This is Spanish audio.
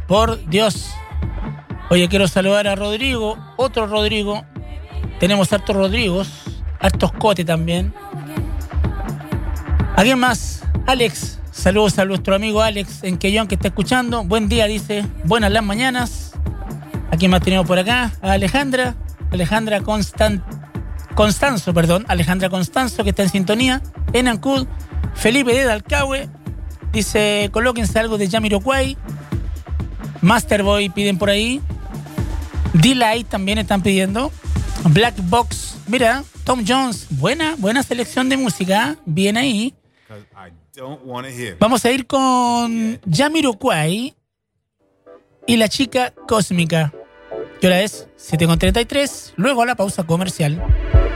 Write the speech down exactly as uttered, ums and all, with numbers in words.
por Dios. Oye, quiero saludar a Rodrigo, otro Rodrigo. Tenemos hartos Rodrigos, hartos Cote también. ¿A quién más? Alex. Saludos a nuestro amigo Alex en Quellón que está escuchando. Buen día, dice. Buenas las mañanas. ¿A quién más tenemos por acá? A Alejandra. Alejandra Constant... Constanzo, perdón. Alejandra Constanzo, que está en sintonía. En Ancud. Felipe de Dalcahue. Dice, colóquense algo de Jamiroquai. Masterboy piden por ahí. D-Light también están pidiendo. Black Box. Mira, Tom Jones. Buena, buena selección de música. Bien ahí. Vamos a ir con Jamiroquai y la chica cósmica. ¿Qué hora es? siete con treinta y tres. Luego a la pausa comercial.